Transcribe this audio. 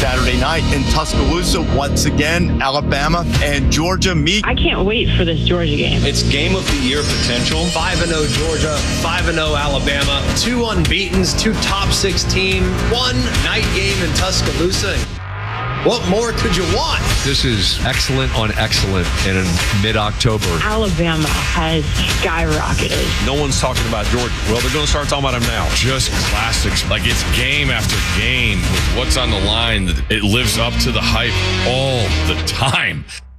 Saturday night in Tuscaloosa. Once again, Alabama and Georgia meet. I can't wait for this Georgia game. It's game of the year potential. 5-0 Georgia, 5-0 Alabama, 2 unbeatens, 2 top 6 team, 1 night game in Tuscaloosa. What more could you want? This is excellent on excellent in mid-October. Alabama has skyrocketed. No one's talking about Georgia. Well, they're going to start talking about him now. Just classics. Like, it's game after game with what's on the line. It lives up to the hype all the time.